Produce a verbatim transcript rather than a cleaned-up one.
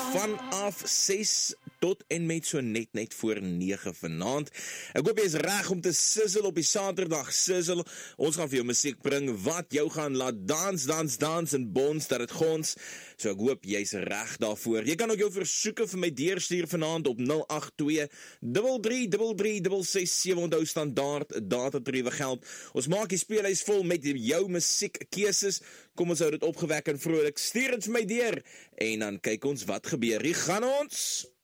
vanaf ses tot en met so net net voor nege vanaand. Ek hoop jy is reg om te sizzle op die Saterdag sizzle. Ons gaan vir jou musiek bring wat jou gaan laat dans, dans, dans en bons dat het gons. So ek hoop jy's reg daarvoor. Jy kan ook jou versoeke vir my deurstuur vanaand op nul agt twee, drie drie drie drie, ses ses sewe. Onthou standaard datatariewe geld. Ons maak die speelhuis vol met jou musiekkeuses. Kom ons hou dit opgewek en vrolik. Stuur dit vir my deur en dan kyk ons wat gebeur. Hier gaan ons.